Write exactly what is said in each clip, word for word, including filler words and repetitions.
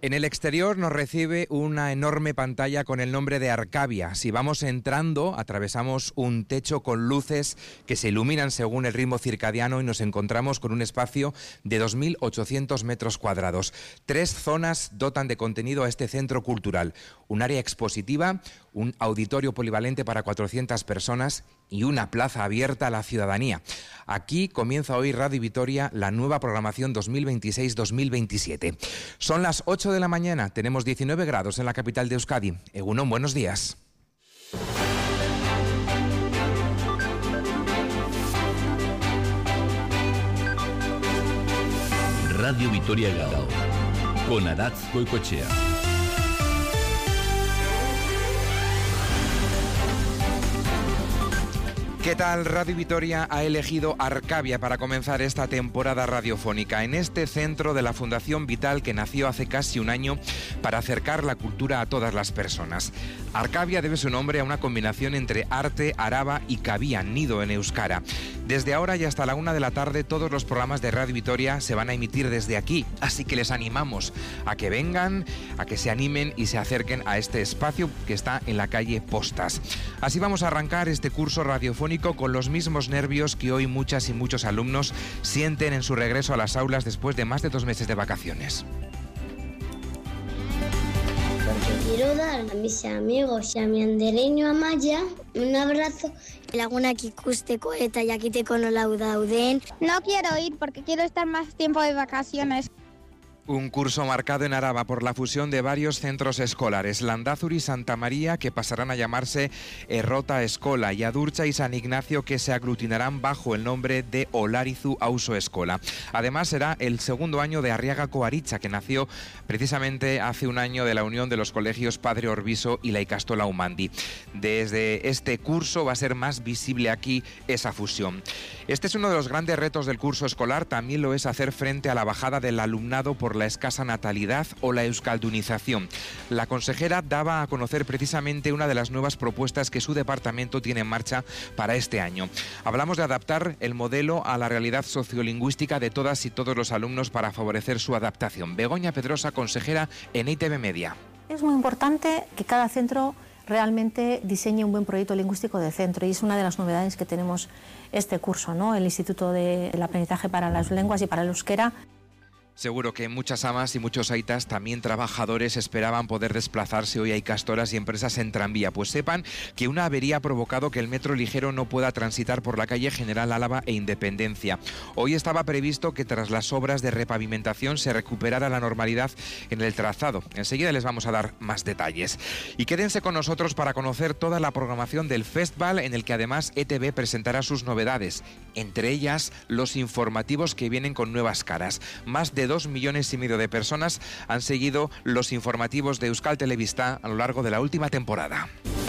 En el exterior nos recibe una enorme pantalla con el nombre de Arcavia. Si vamos entrando, atravesamos un techo con luces que se iluminan según el ritmo circadiano y nos encontramos con un espacio de dos mil ochocientos metros cuadrados. Tres zonas dotan de contenido a este centro cultural. Un área expositiva, un auditorio polivalente para cuatrocientas personas y una plaza abierta a la ciudadanía. Aquí comienza hoy Radio Vitoria la nueva programación dos mil veintiséis dos mil veintisiete. Son las ocho de la mañana, tenemos diecinueve grados en la capital de Euskadi. Egunon, buenos días. Radio Vitoria Gaur, con Adatz Goikoetxea. ¿Qué tal? Radio Vitoria ha elegido Arcavia para comenzar esta temporada radiofónica en este centro de la Fundación Vital que nació hace casi un año para acercar la cultura a todas las personas. Arcavia debe su nombre a una combinación entre arte, araba y cabía, nido en euskara. Desde ahora y hasta la una de la tarde todos los programas de Radio Vitoria se van a emitir desde aquí, así que les animamos a que vengan, a que se animen y se acerquen a este espacio que está en la calle Postas. Así vamos a arrancar este curso radiofónico con los mismos nervios que hoy muchas y muchos alumnos sienten en su regreso a las aulas después de más de dos meses de vacaciones. Porque quiero dar a mis amigos y a mi andereño Amaya un abrazo. Lagunak ikusteko eta jakiteko nola dauden. No quiero ir porque quiero estar más tiempo de vacaciones. Un curso marcado en Araba por la fusión de varios centros escolares, Landázuri y Santa María, que pasarán a llamarse Errota Escola, y Adurcha y San Ignacio, que se aglutinarán bajo el nombre de Olarizu Auso Escola. Además, será el segundo año de Arriaga Coaritza, que nació precisamente hace un año de la unión de los colegios Padre Orbiso y la Ikastola Umandi. Desde este curso va a ser más visible aquí esa fusión. Este es uno de los grandes retos del curso escolar, también lo es hacer frente a la bajada del alumnado por la escasa natalidad o la euskaldunización. La consejera daba a conocer precisamente una de las nuevas propuestas que su departamento tiene en marcha para este año. Hablamos de adaptar el modelo a la realidad sociolingüística de todas y todos los alumnos para favorecer su adaptación. Begoña Pedrosa, consejera en I T V Media. Es muy importante que cada centro realmente diseñe un buen proyecto lingüístico de centro y es una de las novedades que tenemos este curso, ¿no? El Instituto del Aprendizaje para las Lenguas y para el Euskera. Seguro que muchas amas y muchos aitas, también trabajadores, esperaban poder desplazarse hoy a Ikastolas y empresas en tranvía. Pues sepan que una avería ha provocado que el metro ligero no pueda transitar por la calle General Álava e Independencia. Hoy estaba previsto que tras las obras de repavimentación se recuperara la normalidad en el trazado. Enseguida les vamos a dar más detalles. Y quédense con nosotros para conocer toda la programación del festival, en el que además E T V presentará sus novedades, entre ellas los informativos que vienen con nuevas caras. Más de dos millones y medio de personas han seguido los informativos de Euskal Telebista a lo largo de la última temporada.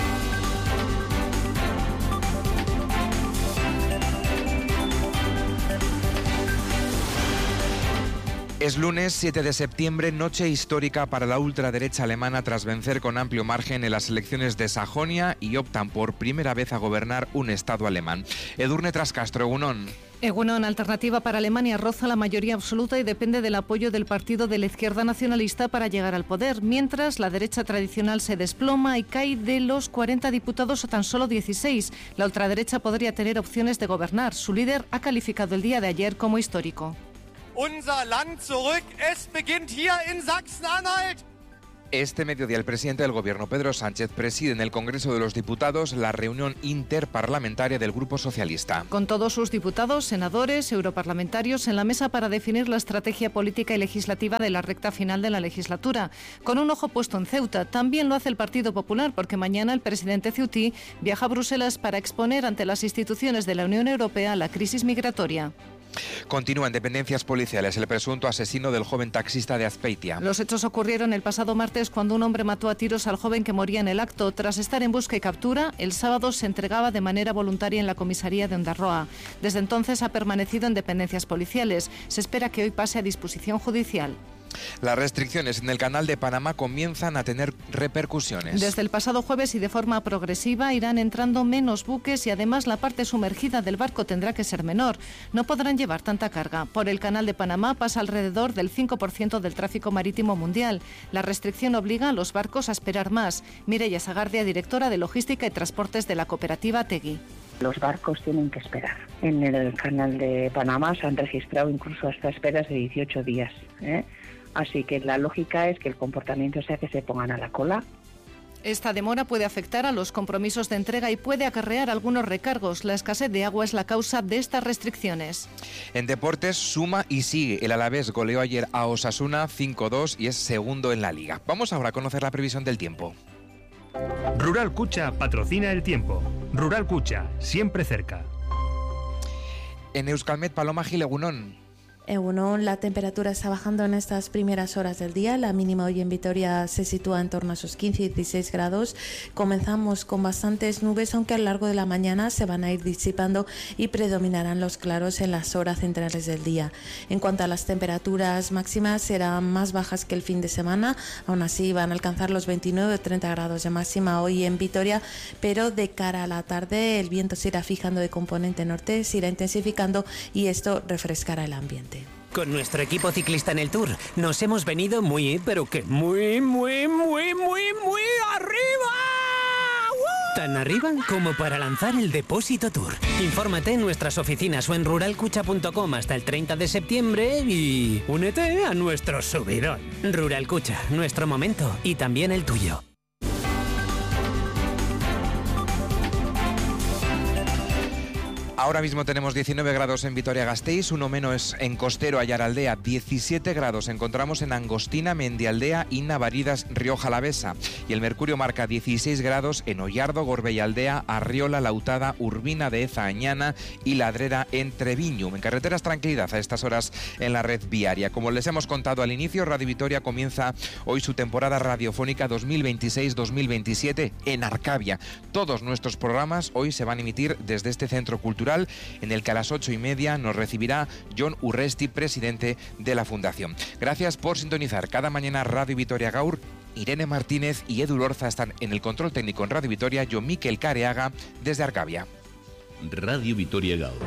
Es lunes siete de septiembre, noche histórica para la ultraderecha alemana tras vencer con amplio margen en las elecciones de Sajonia y optan por primera vez a gobernar un Estado alemán. Edurne Trascastro, egunon. Egunon, Alternativa para Alemania roza la mayoría absoluta y depende del apoyo del partido de la izquierda nacionalista para llegar al poder, mientras la derecha tradicional se desploma y cae de los cuarenta diputados a tan solo dieciséis. La ultraderecha podría tener opciones de gobernar. Su líder ha calificado el día de ayer como histórico. Unser Land zurück, es beginnt hier in Sachsen-Anhalt. Este mediodía el presidente del gobierno, Pedro Sánchez, preside en el Congreso de los Diputados la reunión interparlamentaria del Grupo Socialista. Con todos sus diputados, senadores, europarlamentarios en la mesa para definir la estrategia política y legislativa de la recta final de la legislatura. Con un ojo puesto en Ceuta, también lo hace el Partido Popular, porque mañana el presidente ceutí viaja a Bruselas para exponer ante las instituciones de la Unión Europea la crisis migratoria. Continúan dependencias policiales el presunto asesino del joven taxista de Azpeitia. Los hechos ocurrieron el pasado martes cuando un hombre mató a tiros al joven que moría en el acto. Tras estar en busca y captura, el sábado se entregaba de manera voluntaria en la comisaría de Ondarroa. Desde entonces ha permanecido en dependencias policiales. Se espera que hoy pase a disposición judicial. Las restricciones en el canal de Panamá comienzan a tener repercusiones. Desde el pasado jueves y de forma progresiva irán entrando menos buques y además la parte sumergida del barco tendrá que ser menor. No podrán llevar tanta carga. Por el canal de Panamá pasa alrededor del cinco por ciento del tráfico marítimo mundial. La restricción obliga a los barcos a esperar más. Mireia Sagardia, directora de Logística y Transportes de la cooperativa Tegui. Los barcos tienen que esperar. En el canal de Panamá se han registrado incluso hasta esperas de dieciocho días, ¿eh? Así que la lógica es que el comportamiento sea que se pongan a la cola. Esta demora puede afectar a los compromisos de entrega y puede acarrear algunos recargos. La escasez de agua es la causa de estas restricciones. En deportes suma y sigue. El Alavés goleó ayer a Osasuna cinco dos y es segundo en la liga. Vamos ahora a conocer la previsión del tiempo. Rural Cucha patrocina el tiempo. Rural Cucha, siempre cerca. En Euskalmet, Paloma Gil, egunon. Egunon, la temperatura está bajando en estas primeras horas del día. La mínima hoy en Vitoria se sitúa en torno a esos quince y dieciséis grados. Comenzamos con bastantes nubes, aunque a lo largo de la mañana se van a ir disipando y predominarán los claros en las horas centrales del día. En cuanto a las temperaturas máximas, serán más bajas que el fin de semana. Aún así van a alcanzar los veintinueve o treinta grados de máxima hoy en Vitoria, pero de cara a la tarde el viento se irá fijando de componente norte, se irá intensificando y esto refrescará el ambiente. Con nuestro equipo ciclista en el Tour nos hemos venido muy, pero que muy, muy, muy, muy, muy arriba. ¡Uh! Tan arriba como para lanzar el Depósito Tour. Infórmate en nuestras oficinas o en rural cucha punto com hasta el treinta de septiembre y únete a nuestro subidón. Rural Cucha, nuestro momento y también el tuyo. Ahora mismo tenemos diecinueve grados en Vitoria-Gasteiz, uno menos en Costero, Ayaraldea, diecisiete grados encontramos en Angostina, Mendialdea y Navaridas, Rioja Alavesa. Y el mercurio marca dieciséis grados en Ollardo, Gorbellaldea, Arriola, Lautada, Urbina de Eza, Añana y Ladrera en Treviño. En carreteras, tranquilidad a estas horas en la red viaria. Como les hemos contado al inicio, Radio Vitoria comienza hoy su temporada radiofónica dos mil veintiséis dos mil veintisiete en Arcavia. Todos nuestros programas hoy se van a emitir desde este centro cultural, en el que a las ocho y media nos recibirá Jon Urresti, presidente de la Fundación. Gracias por sintonizar cada mañana Radio Vitoria Gaur. Irene Martínez y Edu Lorza están en el control técnico en Radio Vitoria. Yo, Mikel Careaga, desde Arcavia. Radio Vitoria Gaur.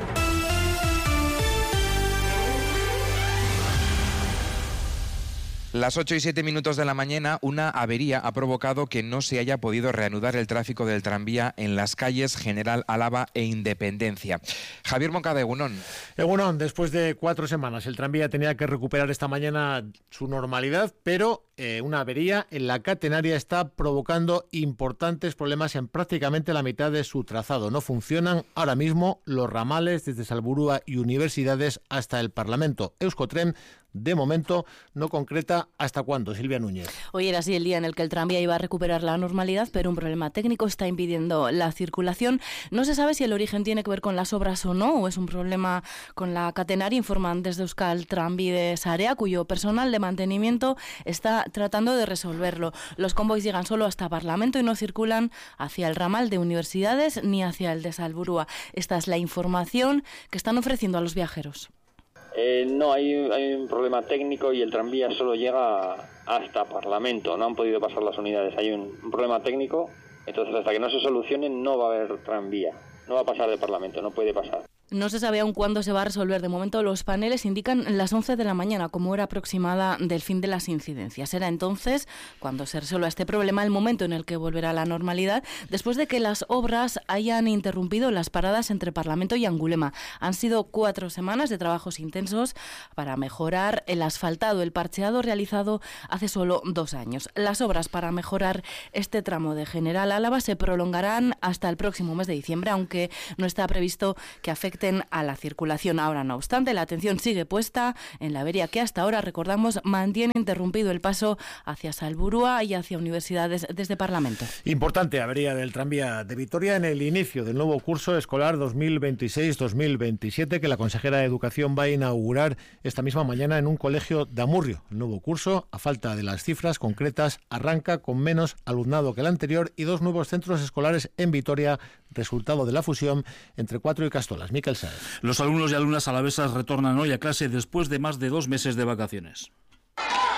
Las ocho y siete minutos de la mañana, una avería ha provocado que no se haya podido reanudar el tráfico del tranvía en las calles General Álava e Independencia. Javier Moncada, egunon. Egunon, después de cuatro semanas, el tranvía tenía que recuperar esta mañana su normalidad, pero eh, una avería en la catenaria está provocando importantes problemas en prácticamente la mitad de su trazado. No funcionan ahora mismo los ramales desde Salburua y Universidades hasta el Parlamento. Euskotren, de momento, no concreta hasta cuándo. Silvia Núñez. Hoy era así el día en el que el tranvía iba a recuperar la normalidad, pero un problema técnico está impidiendo la circulación. No se sabe si el origen tiene que ver con las obras o no, o es un problema con la catenaria. Informan desde Euskal Tranbide Sarea, cuyo personal de mantenimiento está tratando de resolverlo. Los convoys llegan solo hasta Parlamento y no circulan hacia el ramal de Universidades ni hacia el de Salburua. Esta es la información que están ofreciendo a los viajeros. Eh, no, hay, hay un problema técnico y el tranvía solo llega hasta Parlamento. No han podido pasar las unidades. Hay un, un problema técnico, entonces hasta que no se solucione no va a haber tranvía. No va a pasar de Parlamento, no puede pasar. No se sabe aún cuándo se va a resolver. De momento los paneles indican las once de la mañana como hora aproximada del fin de las incidencias. Será entonces cuando se resuelva este problema el momento en el que volverá a la normalidad, después de que las obras hayan interrumpido las paradas entre Parlamento y Angulema. Han sido cuatro semanas de trabajos intensos para mejorar el asfaltado, el parcheado realizado hace solo dos años. Las obras para mejorar este tramo de General Álava se prolongarán hasta el próximo mes de diciembre, aunque no está previsto que afecte a la circulación. Ahora, no obstante, la atención sigue puesta en la avería que hasta ahora, recordamos, mantiene interrumpido el paso hacia Salburua y hacia Universidades desde Parlamento. Importante avería del tranvía de Vitoria en el inicio del nuevo curso escolar dos mil veintiséis dos mil veintisiete que la consejera de Educación va a inaugurar esta misma mañana en un colegio de Amurrio. El nuevo curso, a falta de las cifras concretas, arranca con menos alumnado que el anterior y dos nuevos centros escolares en Vitoria, resultado de la fusión entre Cuatro y Castolas. Miquel Sáez. Los alumnos y alumnas alavesas retornan hoy a clase después de más de dos meses de vacaciones.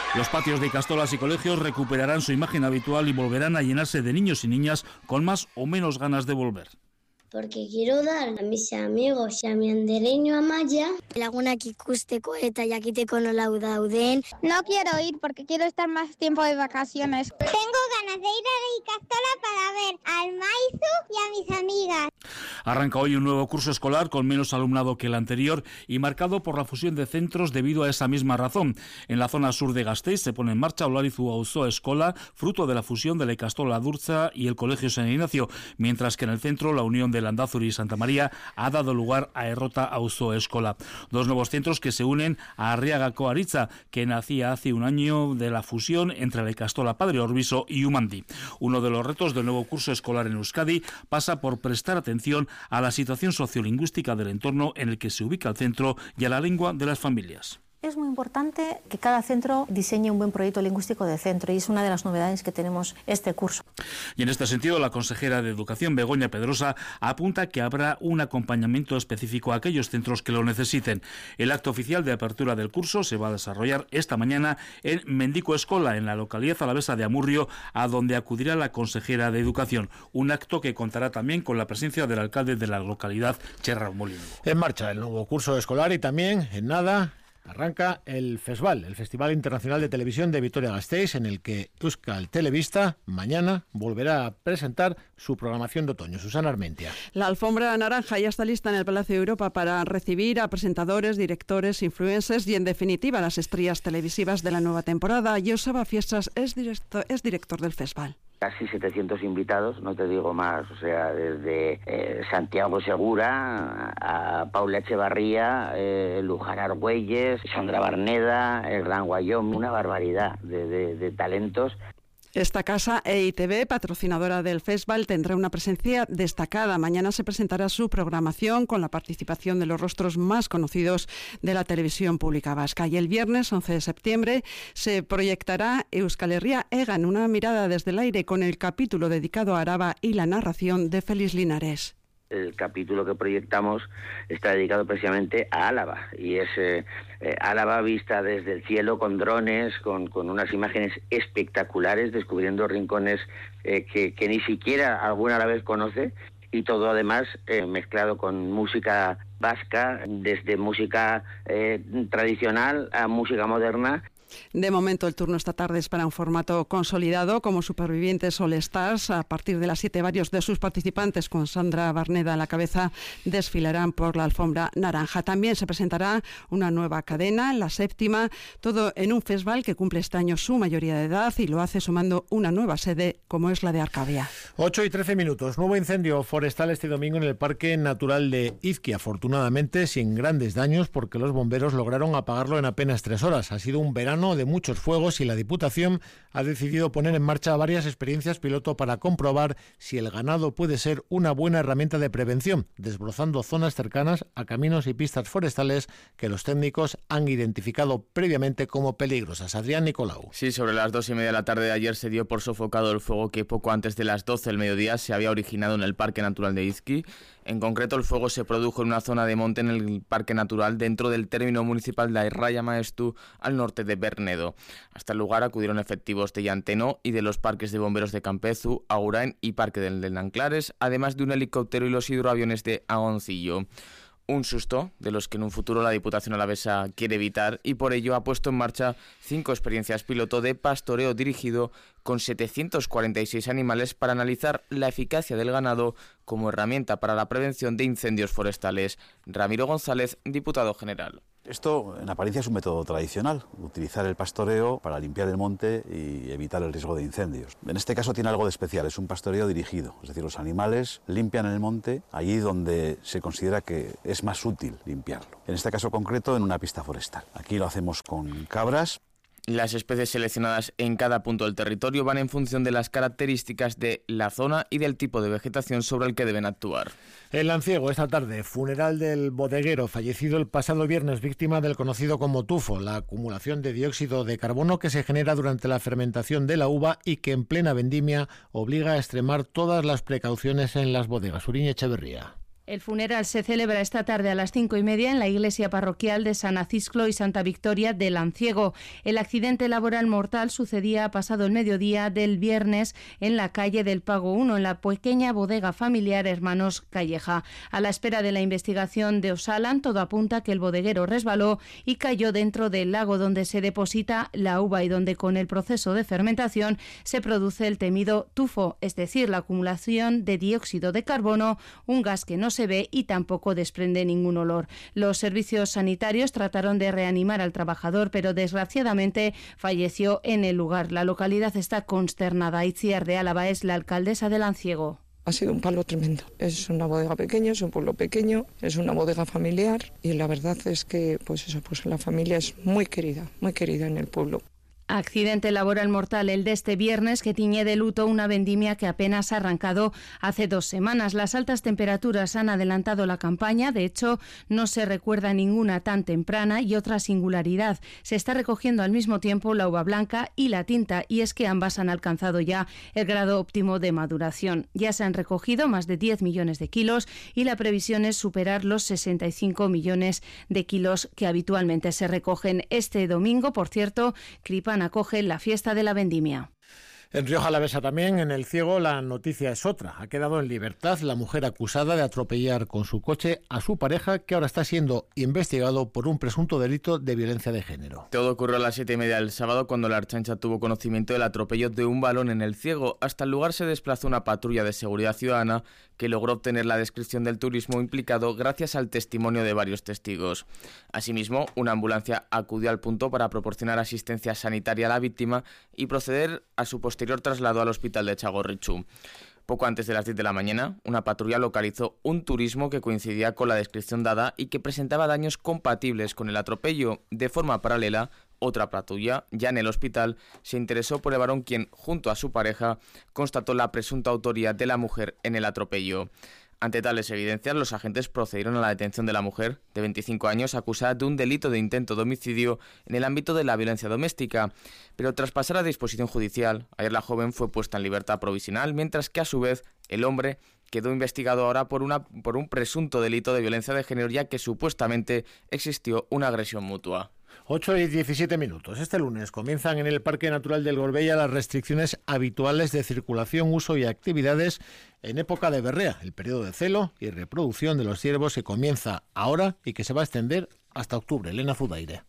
Los patios de ikastolas y colegios recuperarán su imagen habitual y volverán a llenarse de niños y niñas con más o menos ganas de volver. Porque quiero dar a mis amigos y a mi andereño Amaya lagunak ikusteko eta jakiteko nola dauden. No quiero ir porque quiero estar más tiempo de vacaciones. Tengo ganas de ir a la Icastola para ver al Maizu y a mis amigas. Arranca hoy un nuevo curso escolar con menos alumnado que el anterior y marcado por la fusión de centros debido a esa misma razón. En la zona sur de Gasteiz se pone en marcha Olarizu Auzo Escola, fruto de la fusión de la Ikastola Adurza y el Colegio San Ignacio, mientras que en el centro la unión de Landazuri y Santa María ha dado lugar a Errota Auzo Escola. Dos nuevos centros que se unen a Arriagako Aritza, que nacía hace un año de la fusión entre la Ikastola Padre Orbiso y Umandi. Uno de los retos del nuevo curso escolar en Euskadi pasa por prestar atención a la situación sociolingüística del entorno en el que se ubica el centro y a la lengua de las familias. Es muy importante que cada centro diseñe un buen proyecto lingüístico de centro y es una de las novedades que tenemos este curso. Y en este sentido, la consejera de Educación, Begoña Pedrosa, apunta que habrá un acompañamiento específico a aquellos centros que lo necesiten. El acto oficial de apertura del curso se va a desarrollar esta mañana en Mendico Escola, en la localidad alavesa de Amurrio, a donde acudirá la consejera de Educación. Un acto que contará también con la presencia del alcalde de la localidad, Txerra Molino. En marcha el nuevo curso escolar y también, en nada, arranca el FESVAL, el Festival Internacional de Televisión de Vitoria-Gasteiz, en el que Euskal Telebista mañana volverá a presentar su programación de otoño. Susana Armentia. La alfombra naranja ya está lista en el Palacio de Europa para recibir a presentadores, directores, influencers y, en definitiva, las estrellas televisivas de la nueva temporada. Joseba Fiestas es director, es director del FESVAL. Casi setecientos invitados, no te digo más, o sea, desde eh, Santiago Segura a Paula Echevarría, eh, Luján Argüelles, Sandra Barneda, el Gran Guayón, una barbaridad de, de, de talentos. Esta casa, E I T V, patrocinadora del FESVAL, tendrá una presencia destacada. Mañana se presentará su programación con la participación de los rostros más conocidos de la televisión pública vasca. Y el viernes once de septiembre se proyectará Euskal Herria Egan, una mirada desde el aire, con el capítulo dedicado a Araba y la narración de Félix Linares. El capítulo que proyectamos está dedicado precisamente a Álava y es eh, eh, Álava vista desde el cielo con drones, con, con unas imágenes espectaculares, descubriendo rincones eh, que, que ni siquiera alguna a la vez conoce, y todo además eh, mezclado con música vasca, desde música eh, tradicional a música moderna. De momento el turno esta tarde es para un formato consolidado como Supervivientes All Stars. A partir de las siete, varios de sus participantes, con Sandra Barneda a la cabeza, desfilarán por la alfombra naranja. También se presentará una nueva cadena, la séptima, todo en un festival que cumple este año su mayoría de edad y lo hace sumando una nueva sede como es la de Arcavia. ocho y trece minutos. Nuevo incendio forestal este domingo en el Parque Natural de Izquia. Afortunadamente sin grandes daños porque los bomberos lograron apagarlo en apenas tres horas. Ha sido un verano de muchos fuegos y la Diputación ha decidido poner en marcha varias experiencias piloto para comprobar si el ganado puede ser una buena herramienta de prevención, desbrozando zonas cercanas a caminos y pistas forestales que los técnicos han identificado previamente como peligrosas. Adrián Nicolau. Sí, sobre las dos y media de la tarde de ayer se dio por sofocado el fuego que poco antes de las doce del mediodía se había originado en el Parque Natural de Izqui. En concreto, el fuego se produjo en una zona de monte en el Parque Natural dentro del término municipal de Airraya Maestu, al norte de Bernedo. Hasta el lugar acudieron efectivos de Llanteno y de los parques de bomberos de Campezu, Agurain y Parque del de Nanclares, además de un helicóptero y los hidroaviones de Agoncillo. Un susto de los que en un futuro la Diputación alavesa quiere evitar, y por ello ha puesto en marcha cinco experiencias piloto de pastoreo dirigido con setecientos cuarenta y seis animales para analizar la eficacia del ganado como herramienta para la prevención de incendios forestales. Ramiro González, diputado general. Esto, en apariencia, es un método tradicional, utilizar el pastoreo para limpiar el monte y evitar el riesgo de incendios. En este caso tiene algo de especial, es un pastoreo dirigido, es decir, los animales limpian el monte allí donde se considera que es más útil limpiarlo. En este caso concreto, en una pista forestal. Aquí lo hacemos con cabras. Las especies seleccionadas en cada punto del territorio van en función de las características de la zona y del tipo de vegetación sobre el que deben actuar. En Lanciego, esta tarde, funeral del bodeguero fallecido el pasado viernes, víctima del conocido como tufo, la acumulación de dióxido de carbono que se genera durante la fermentación de la uva y que en plena vendimia obliga a extremar todas las precauciones en las bodegas. Uriñe Echeverría. El funeral se celebra esta tarde a las cinco y media en la iglesia parroquial de San Acisclo y Santa Victoria de Lanciego. El accidente laboral mortal sucedía pasado el mediodía del viernes en la calle del Pago uno, en la pequeña bodega familiar Hermanos Calleja. A la espera de la investigación de Osalan, todo apunta que el bodeguero resbaló y cayó dentro del lago donde se deposita la uva y donde con el proceso de fermentación se produce el temido tufo, es decir, la acumulación de dióxido de carbono, un gas que no se se ve y tampoco desprende ningún olor. Los servicios sanitarios trataron de reanimar al trabajador, pero desgraciadamente falleció en el lugar. La localidad está consternada. Itziar de Álava es la alcaldesa de Lanciego. Ha sido un palo tremendo. Es una bodega pequeña, es un pueblo pequeño, es una bodega familiar y la verdad es que pues eso, pues la familia es muy querida, muy querida en el pueblo. Accidente laboral mortal el de este viernes que tiñe de luto una vendimia que apenas ha arrancado hace dos semanas. Las altas temperaturas han adelantado la campaña, de hecho no se recuerda ninguna tan temprana y otra singularidad. Se está recogiendo al mismo tiempo la uva blanca y la tinta y es que ambas han alcanzado ya el grado óptimo de maduración. Ya se han recogido más de diez millones de kilos y la previsión es superar los sesenta y cinco millones de kilos que habitualmente se recogen. Este domingo, por cierto, Cripan acoge la fiesta de la vendimia. En Rioja Alavesa también, en El Ciego, la noticia es otra. Ha quedado en libertad la mujer acusada de atropellar con su coche a su pareja, que ahora está siendo investigado por un presunto delito de violencia de género. Todo ocurrió a las siete y media del sábado, cuando la Ertzaintza tuvo conocimiento del atropello de un balón en El Ciego. Hasta el lugar se desplazó una patrulla de seguridad ciudadana que logró obtener la descripción del turismo implicado gracias al testimonio de varios testigos. Asimismo, una ambulancia acudió al punto para proporcionar asistencia sanitaria a la víctima y proceder a su posterior traslado al hospital de Txagorritxu. Poco antes de las diez de la mañana, una patrulla localizó un turismo que coincidía con la descripción dada y que presentaba daños compatibles con el atropello. De forma paralela, otra patrulla, ya en el hospital, se interesó por el varón quien, junto a su pareja, constató la presunta autoría de la mujer en el atropello. Ante tales evidencias, los agentes procedieron a la detención de la mujer, de veinticinco años, acusada de un delito de intento de homicidio en el ámbito de la violencia doméstica. Pero tras pasar a disposición judicial, ayer la joven fue puesta en libertad provisional, mientras que a su vez el hombre quedó investigado ahora por, una, por un presunto delito de violencia de género, ya que supuestamente existió una agresión mutua. ocho y diecisiete minutos. Este lunes comienzan en el Parque Natural del Gorbella las restricciones habituales de circulación, uso y actividades en época de berrea, el periodo de celo y reproducción de los ciervos que comienza ahora y que se va a extender hasta octubre. Elena Zudaire.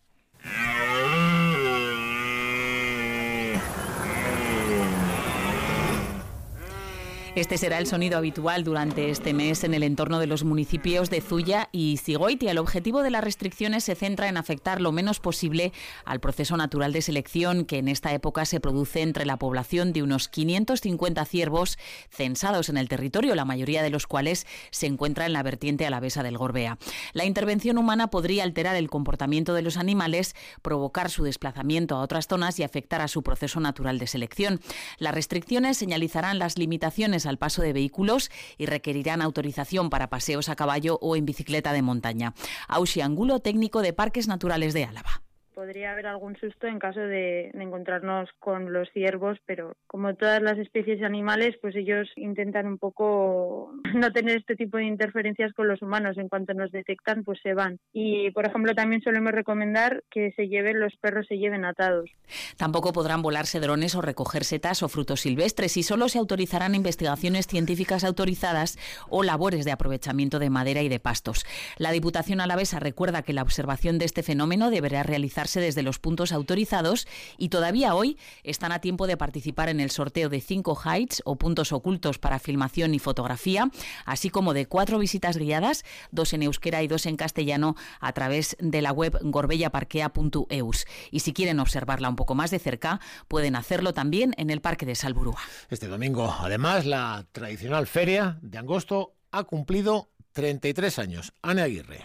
Este será el sonido habitual durante este mes en el entorno de los municipios de Zuya y Sigoitia. El objetivo de las restricciones se centra en afectar lo menos posible al proceso natural de selección que en esta época se produce entre la población de unos quinientos cincuenta ciervos censados en el territorio, la mayoría de los cuales se encuentra en la vertiente alavesa del Gorbea. La intervención humana podría alterar el comportamiento de los animales, provocar su desplazamiento a otras zonas y afectar a su proceso natural de selección. Las restricciones señalizarán las limitaciones al paso de vehículos y requerirán autorización para paseos a caballo o en bicicleta de montaña. Auxi Angulo, técnico de Parques Naturales de Álava. Podría haber algún susto en caso de, de encontrarnos con los ciervos, pero como todas las especies animales, pues ellos intentan un poco no tener este tipo de interferencias con los humanos. En cuanto nos detectan, pues se van. Y, por ejemplo, también solemos recomendar que se lleven, los perros se lleven atados. Tampoco podrán volarse drones o recoger setas o frutos silvestres y solo se autorizarán investigaciones científicas autorizadas o labores de aprovechamiento de madera y de pastos. La Diputación alavesa recuerda que la observación de este fenómeno deberá realizarse desde los puntos autorizados y todavía hoy están a tiempo de participar en el sorteo de cinco hides o puntos ocultos para filmación y fotografía, así como de cuatro visitas guiadas, dos en euskera y dos en castellano, a través de la web gorbellaparkea punto eus. Y si quieren observarla un poco más de cerca, pueden hacerlo también en el Parque de Salburua. Este domingo, además, la tradicional feria de Angosto ha cumplido treinta y tres años. Ane Aguirre.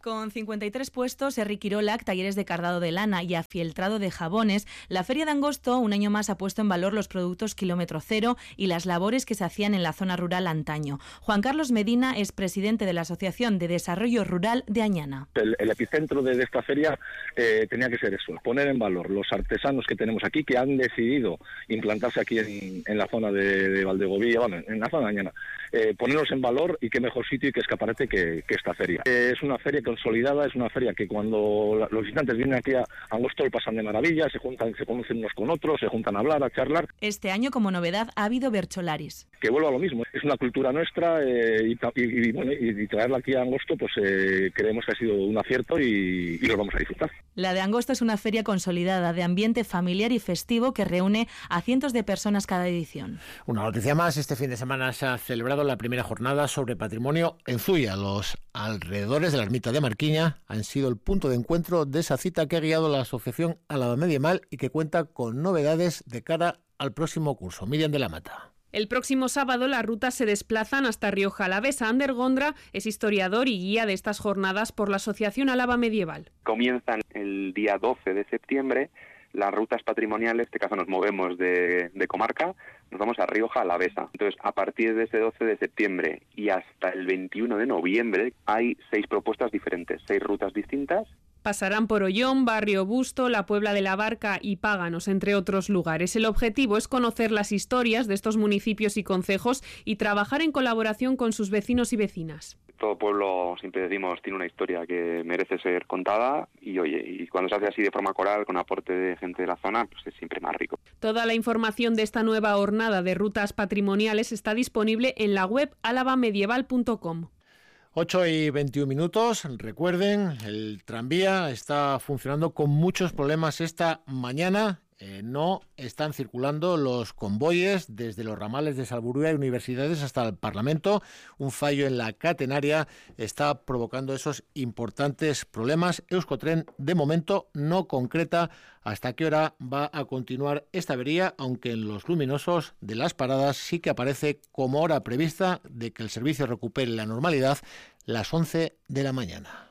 Con cincuenta y tres puestos, Enrique Irolac, talleres de cardado de lana y afieltrado de jabones, la Feria de Angosto un año más ha puesto en valor los productos kilómetro cero y las labores que se hacían en la zona rural antaño. Juan Carlos Medina es presidente de la Asociación de Desarrollo Rural de Añana. El, el epicentro de, de esta feria eh, tenía que ser eso, poner en valor los artesanos que tenemos aquí, que han decidido implantarse aquí en, en la zona de, de Valdegovía, bueno, en la zona de Añana. Eh, ponerlos en valor y qué mejor sitio y qué escaparate que, que esta feria. Eh, es una feria consolidada, es una feria que cuando la, los visitantes vienen aquí a Angosto lo pasan de maravilla, se juntan, se conocen unos con otros, se juntan a hablar, a charlar. Este año, como novedad, ha habido bercholaris. Que vuelva a lo mismo, es una cultura nuestra eh, y, y, y, bueno, y, y traerla aquí a Angosto pues eh, creemos que ha sido un acierto y, y lo vamos a disfrutar. La de Angosto es una feria consolidada de ambiente familiar y festivo que reúne a cientos de personas cada edición. Una noticia más, este fin de semana se ha celebrado la primera jornada sobre patrimonio en Zuya. Los alrededores de la ermita de Marquiña han sido el punto de encuentro de esa cita que ha guiado la Asociación Álava Medieval y que cuenta con novedades de cara al próximo curso. Miriam de la Mata. El próximo sábado las rutas se desplazan hasta Rioja Alavesa. Ander Gondra es historiador y guía de estas jornadas por la Asociación Álava Medieval. Comienzan el día doce de septiembre. Las rutas patrimoniales, en este caso nos movemos de, de comarca, nos vamos a Rioja Alavesa. Entonces, a partir de ese doce de septiembre y hasta el veintiuno de noviembre hay seis propuestas diferentes, seis rutas distintas. Pasarán por Ollón, Barrio Busto, la Puebla de la Barca y Páganos, entre otros lugares. El objetivo es conocer las historias de estos municipios y concejos y trabajar en colaboración con sus vecinos y vecinas. Todo pueblo, siempre decimos, tiene una historia que merece ser contada y oye, y cuando se hace así de forma coral, con aporte de gente de la zona, pues es siempre más rico. Toda la información de esta nueva jornada de rutas patrimoniales está disponible en la web alavamedieval punto com. ocho y veintiún minutos. Recuerden, el tranvía está funcionando con muchos problemas esta mañana. Eh, no están circulando los convoyes desde los ramales de Salburua y Universidades hasta el Parlamento. Un fallo en la catenaria está provocando esos importantes problemas. Euskotren, de momento, no concreta hasta qué hora va a continuar esta avería, aunque en los luminosos de las paradas sí que aparece como hora prevista de que el servicio recupere la normalidad, las once de la mañana.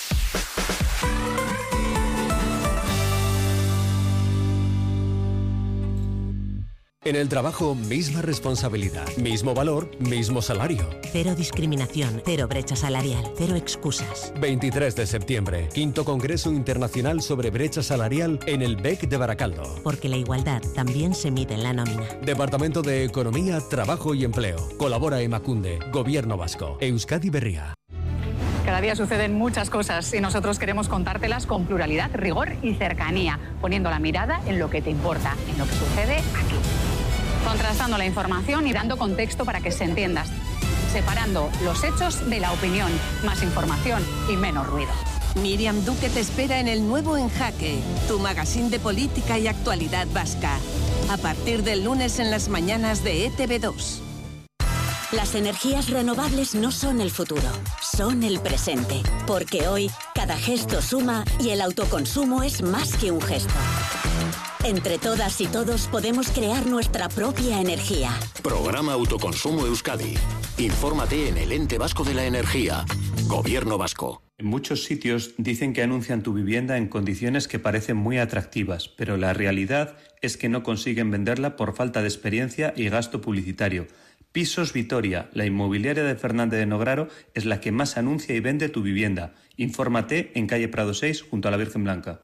En el trabajo, misma responsabilidad, mismo valor, mismo salario. Cero discriminación, cero brecha salarial, cero excusas. veintitrés de septiembre, quinto Congreso Internacional sobre Brecha Salarial en el B E C de Baracaldo. Porque la igualdad también se mide en la nómina. Departamento de Economía, Trabajo y Empleo. Colabora Emakunde, Gobierno Vasco, Euskadi Berria. Cada día suceden muchas cosas y nosotros queremos contártelas con pluralidad, rigor y cercanía, poniendo la mirada en lo que te importa, en lo que sucede aquí. Contrastando la información y dando contexto para que se entienda. Separando los hechos de la opinión. Más información y menos ruido. Miriam Duque te espera en el nuevo En Jaque, tu magazine de política y actualidad vasca. A partir del lunes en las mañanas de E T V dos. Las energías renovables no son el futuro, son el presente. Porque hoy, cada gesto suma y el autoconsumo es más que un gesto. Entre todas y todos podemos crear nuestra propia energía. Programa Autoconsumo Euskadi. Infórmate en el Ente Vasco de la Energía. Gobierno Vasco. En muchos sitios dicen que anuncian tu vivienda en condiciones que parecen muy atractivas, pero la realidad es que no consiguen venderla por falta de experiencia y gasto publicitario. Pisos Vitoria, la inmobiliaria de Fernández de Nograro, es la que más anuncia y vende tu vivienda. Infórmate en calle Prado seis, junto a la Virgen Blanca.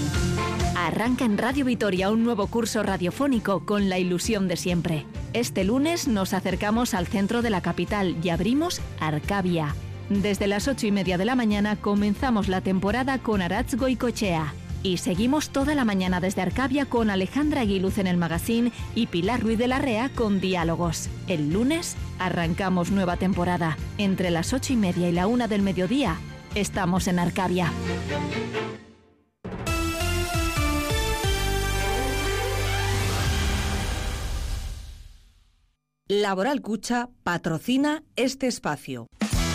Arranca en Radio Vitoria un nuevo curso radiofónico con la ilusión de siempre. Este lunes nos acercamos al centro de la capital y abrimos Arcavia. Desde las ocho y media de la mañana comenzamos la temporada con Aratz Goicoechea. Y seguimos toda la mañana desde Arcavia con Alejandra Aguiluz en el magazine y Pilar Ruiz de la Rea con Diálogos. El lunes arrancamos nueva temporada. Entre las ocho y media y la una del mediodía estamos en Arcavia. Laboral Cucha patrocina este espacio.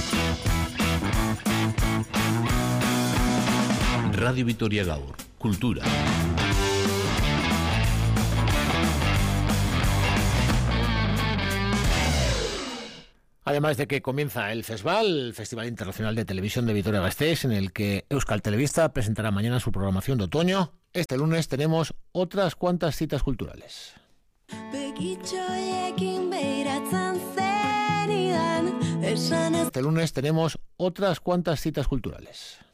Radio Vitoria Gaur, Cultura. Además de que comienza el FESVAL, el Festival Internacional de Televisión de Vitoria-Gasteiz, en el que Euskal Telebista presentará mañana su programación de otoño. Este lunes tenemos otras cuantas citas culturales. Este lunes tenemos otras cuantas citas culturales.